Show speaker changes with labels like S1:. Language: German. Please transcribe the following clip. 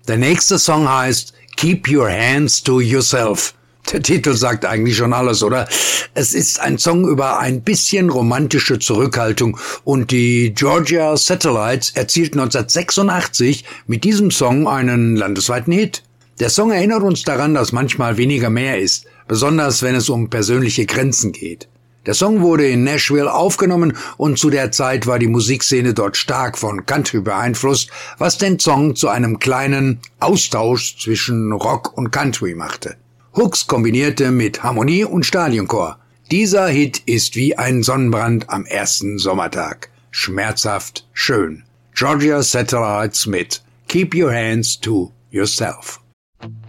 S1: Der nächste Song heißt Keep Your Hands to Yourself. Der Titel sagt eigentlich schon alles, oder? Es ist ein Song über ein bisschen romantische Zurückhaltung und die Georgia Satellites erzielten 1986 mit diesem Song einen landesweiten Hit. Der Song erinnert uns daran, dass manchmal weniger mehr ist, besonders wenn es um persönliche Grenzen geht. Der Song wurde in Nashville aufgenommen und zu der Zeit war die Musikszene dort stark von Country beeinflusst, was den Song zu einem kleinen Austausch zwischen Rock und Country machte. Hooks kombinierte mit Harmonie und Stadionchor. Dieser Hit ist wie ein Sonnenbrand am ersten Sommertag. Schmerzhaft schön. Georgia Satellites mit Keep Your Hands to Yourself.